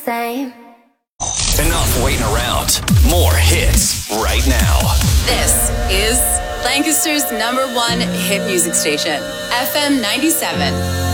Same. Enough waiting around. More hits right now. This is Lancaster's #1 hit music station, FM 97.